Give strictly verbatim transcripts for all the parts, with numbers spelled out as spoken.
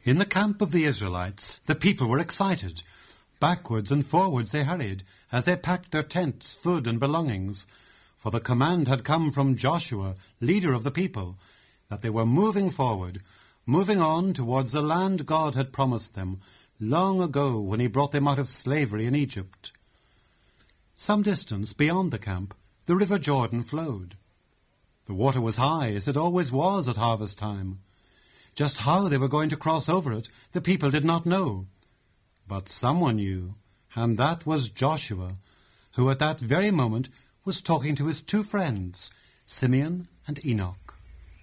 In the camp of the Israelites, the people were excited. Backwards and forwards they hurried as they packed their tents, food and belongings. For the command had come from Joshua, leader of the people, that they were moving forward, moving on towards the land God had promised them long ago when he brought them out of slavery in Egypt. Some distance beyond the camp, the river Jordan flowed. The water was high, as it always was at harvest time. Just how they were going to cross over it, the people did not know. But someone knew, and that was Joshua, who at that very moment was talking to his two friends, Simeon and Enoch.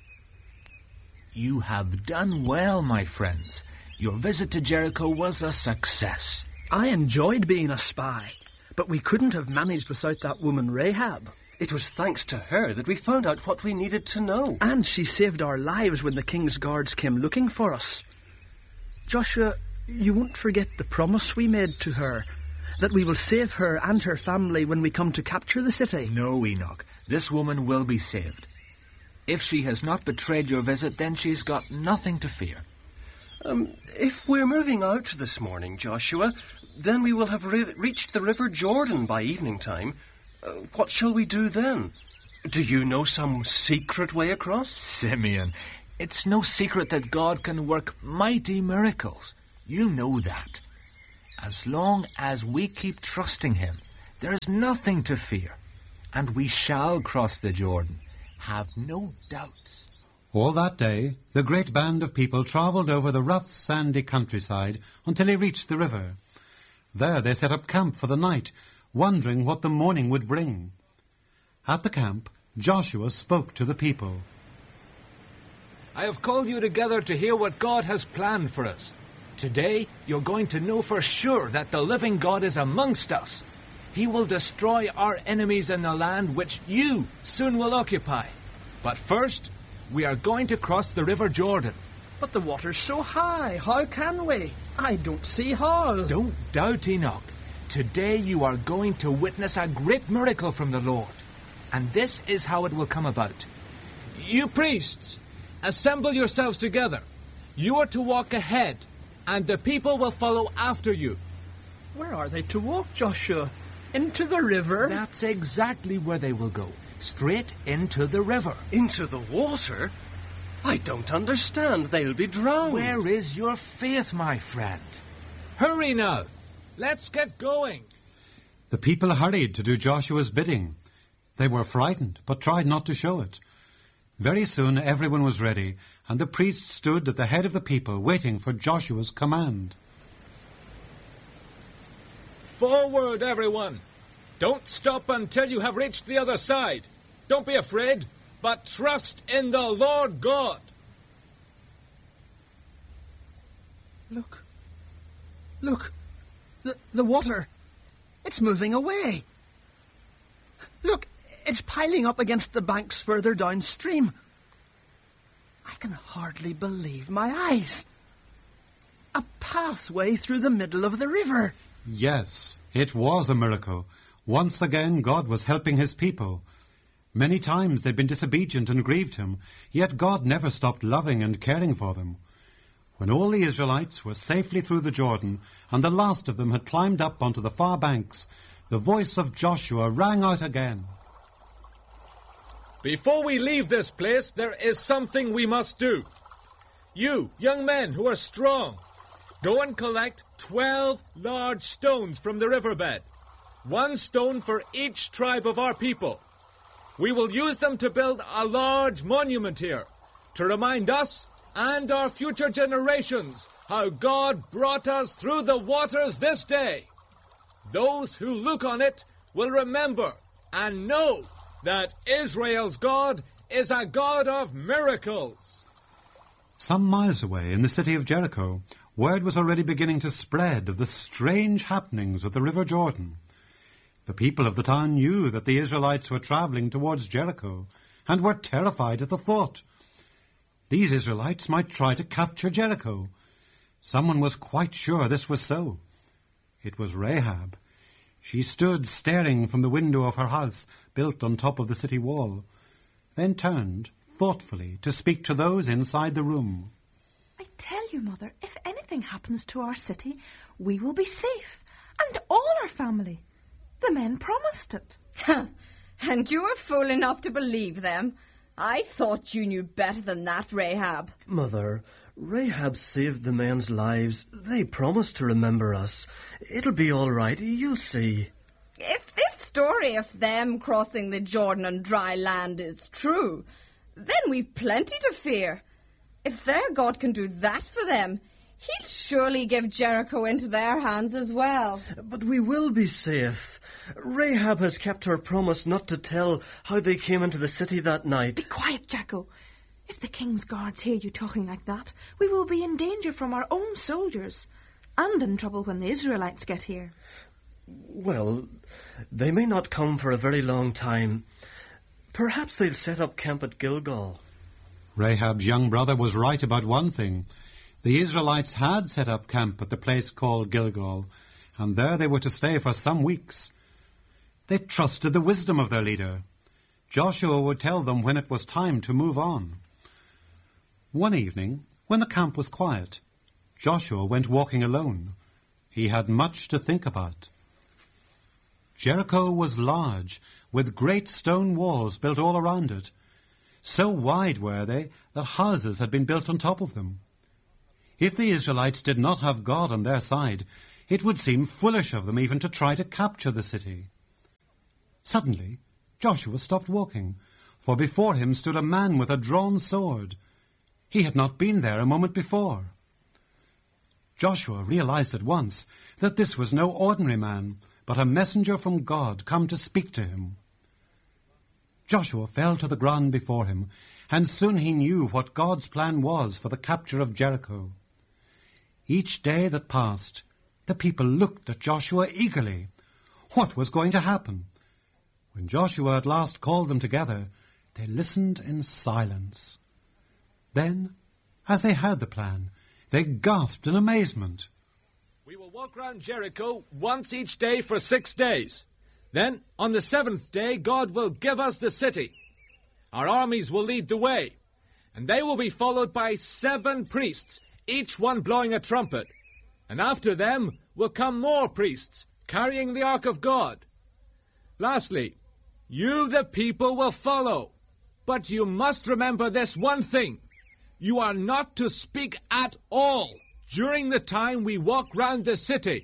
You have done well, my friends. Your visit to Jericho was a success. I enjoyed being a spy, but we couldn't have managed without that woman Rahab. It was thanks to her that we found out what we needed to know. And she saved our lives when the king's guards came looking for us. Joshua, you won't forget the promise we made to her, that we will save her and her family when we come to capture the city. No, Enoch. This woman will be saved. If she has not betrayed your visit, then she's got nothing to fear. Um, if we're moving out this morning, Joshua, then we will have re- reached the River Jordan by evening time. Uh, what shall we do then? Do you know some secret way across? Simeon, it's no secret that God can work mighty miracles. You know that. As long as we keep trusting him, there is nothing to fear. And we shall cross the Jordan. Have no doubts. All that day, the great band of people travelled over the rough, sandy countryside until they reached the river. There they set up camp for the night, wondering what the morning would bring. At the camp, Joshua spoke to the people. I have called you together to hear what God has planned for us. Today, you're going to know for sure that the living God is amongst us. He will destroy our enemies in the land which you soon will occupy. But first, we are going to cross the River Jordan. But the water's so high, how can we? I don't see how. Don't doubt, Enoch. Today you are going to witness a great miracle from the Lord. And this is how it will come about. You priests, assemble yourselves together. You are to walk ahead, and the people will follow after you. Where are they to walk, Joshua? Into the river? That's exactly where they will go. Straight into the river. Into the water? I don't understand. They'll be drowned. Where is your faith, my friend? Hurry now. Let's get going. The people hurried to do Joshua's bidding. They were frightened, but tried not to show it. Very soon everyone was ready, and the priest stood at the head of the people, waiting for Joshua's command. Forward, everyone! Don't stop until you have reached the other side. Don't be afraid, but trust in the Lord God. Look. Look. The, the water. It's moving away. Look, it's piling up against the banks further downstream. I can hardly believe my eyes. A pathway through the middle of the river. Yes, it was a miracle. Once again, God was helping his people. Many times they'd been disobedient and grieved him, yet God never stopped loving and caring for them. When all the Israelites were safely through the Jordan, and the last of them had climbed up onto the far banks, the voice of Joshua rang out again. Before we leave this place, there is something we must do. You, young men who are strong, go and collect twelve large stones from the riverbed. One stone for each tribe of our people. We will use them to build a large monument here, to remind us and our future generations how God brought us through the waters this day. Those who look on it will remember and know that Israel's God is a God of miracles. Some miles away in the city of Jericho, word was already beginning to spread of the strange happenings at the River Jordan. The people of the town knew that the Israelites were travelling towards Jericho and were terrified at the thought. These Israelites might try to capture Jericho. Someone was quite sure this was so. It was Rahab. She stood staring from the window of her house, built on top of the city wall, then turned thoughtfully to speak to those inside the room. I tell you, Mother, if anything happens to our city, we will be safe. And all our family. The men promised it. And you were fool enough to believe them. I thought you knew better than that, Rahab. Mother, Rahab saved the men's lives. They promised to remember us. It'll be all right, you'll see. If this story of them crossing the Jordan on dry land is true, then we've plenty to fear. If their God can do that for them, he'll surely give Jericho into their hands as well. But we will be safe. Rahab has kept her promise not to tell how they came into the city that night. Be quiet, Jacko. If the king's guards hear you talking like that, we will be in danger from our own soldiers, and in trouble when the Israelites get here. Well, they may not come for a very long time. Perhaps they'll set up camp at Gilgal. Rahab's young brother was right about one thing. The Israelites had set up camp at the place called Gilgal, and there they were to stay for some weeks. They trusted the wisdom of their leader. Joshua would tell them when it was time to move on. One evening, when the camp was quiet, Joshua went walking alone. He had much to think about. Jericho was large, with great stone walls built all around it. So wide were they that houses had been built on top of them. If the Israelites did not have God on their side, it would seem foolish of them even to try to capture the city. Suddenly, Joshua stopped walking, for before him stood a man with a drawn sword. He had not been there a moment before. Joshua realized at once that this was no ordinary man, but a messenger from God come to speak to him. Joshua fell to the ground before him, and soon he knew what God's plan was for the capture of Jericho. Each day that passed, the people looked at Joshua eagerly. What was going to happen? When Joshua at last called them together, they listened in silence. Then, as they heard the plan, they gasped in amazement. We will walk round Jericho once each day for six days. Then, on the seventh day, God will give us the city. Our armies will lead the way, and they will be followed by seven priests, each one blowing a trumpet. And after them will come more priests, carrying the Ark of God. Lastly, you, the people, will follow. But you must remember this one thing. You are not to speak at all during the time we walk round the city.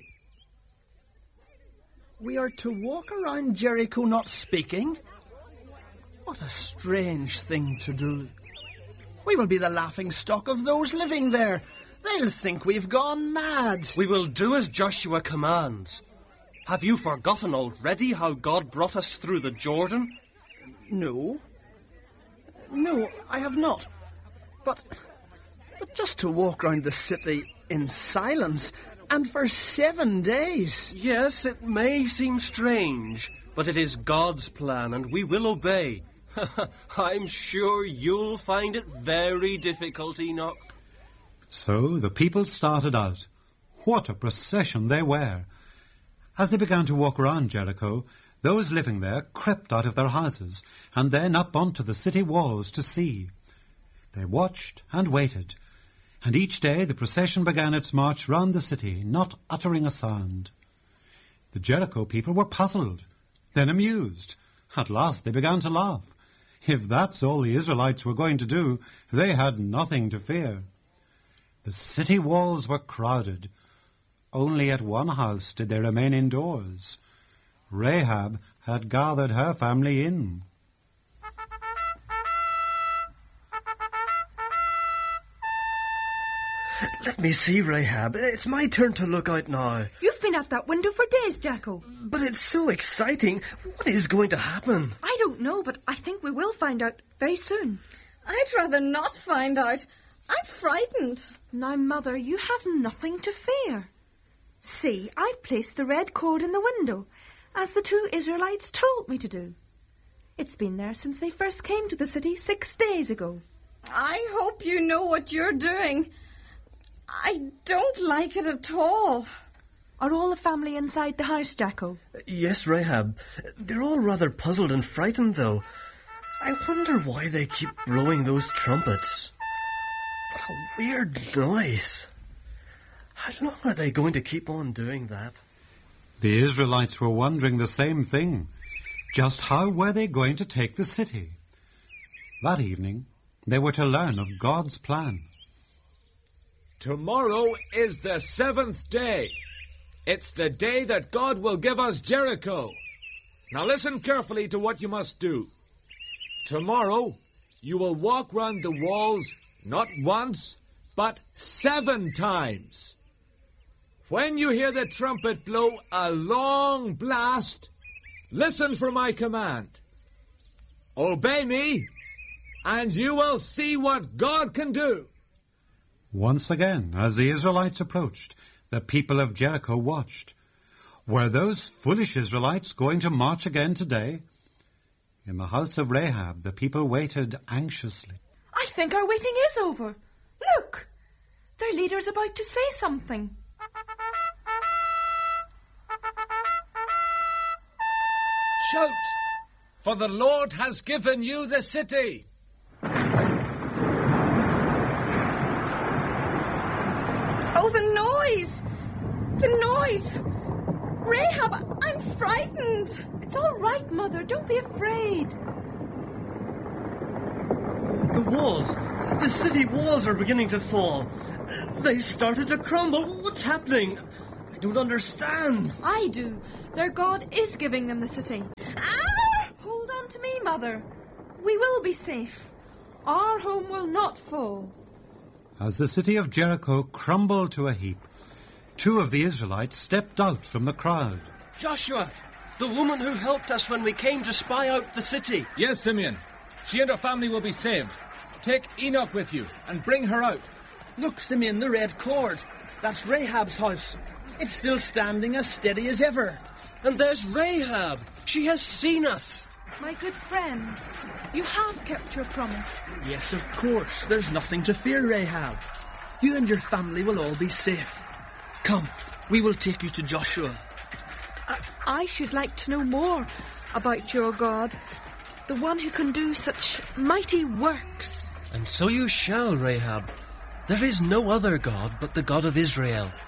We are to walk around Jericho not speaking? What a strange thing to do. We will be the laughing stock of those living there. They'll think we've gone mad. We will do as Joshua commands. Have you forgotten already how God brought us through the Jordan? No. No, I have not. But, but just to walk round the city in silence, and for seven days. Yes, it may seem strange, but it is God's plan, and we will obey. I'm sure you'll find it very difficult, Enoch. So the people started out. What a procession they were! As they began to walk around Jericho, those living there crept out of their houses, and then up onto the city walls to see. They watched and waited, and each day the procession began its march round the city, not uttering a sound. The Jericho people were puzzled, then amused. At last they began to laugh. If that's all the Israelites were going to do, they had nothing to fear. The city walls were crowded. Only at one house did they remain indoors. Rahab had gathered her family in. Let me see, Rahab. It's my turn to look out now. You've been at that window for days, Jacko. But it's so exciting. What is going to happen? I don't know, but I think we will find out very soon. I'd rather not find out. I'm frightened. Now, Mother, you have nothing to fear. See, I've placed the red cord in the window, as the two Israelites told me to do. It's been there since they first came to the city six days ago. I hope you know what you're doing. I don't like it at all. Are all the family inside the house, Jacko? Yes, Rahab. They're all rather puzzled and frightened, though. I wonder why they keep blowing those trumpets. What a weird noise. How long are they going to keep on doing that? The Israelites were wondering the same thing. Just how were they going to take the city? That evening, they were to learn of God's plan. Tomorrow is the seventh day. It's the day that God will give us Jericho. Now listen carefully to what you must do. Tomorrow, you will walk round the walls not once, but seven times. When you hear the trumpet blow a long blast, listen for my command. Obey me, and you will see what God can do. Once again, as the Israelites approached, the people of Jericho watched. Were those foolish Israelites going to march again today? In the house of Rahab, the people waited anxiously. I think our waiting is over. Look! Their leader's about to say something. Shout, for the Lord has given you the city. Oh, the noise! The noise! Rahab, I'm frightened. It's all right, Mother. Don't be afraid. The walls, the city walls are beginning to fall. They started to crumble. What's happening? I don't understand. I do. Their God is giving them the city. Ah! Hold on to me, Mother. We will be safe. Our home will not fall. As the city of Jericho crumbled to a heap, two of the Israelites stepped out from the crowd. Joshua, the woman who helped us when we came to spy out the city. Yes, Simeon. She and her family will be saved. Take Enoch with you and bring her out. Look, Simeon, the red cord. That's Rahab's house. It's still standing as steady as ever. And there's Rahab. She has seen us. My good friends, you have kept your promise. Yes, of course. There's nothing to fear, Rahab. You and your family will all be safe. Come, we will take you to Joshua. I, I should like to know more about your God, the one who can do such mighty works. And so you shall, Rahab. There is no other God but the God of Israel.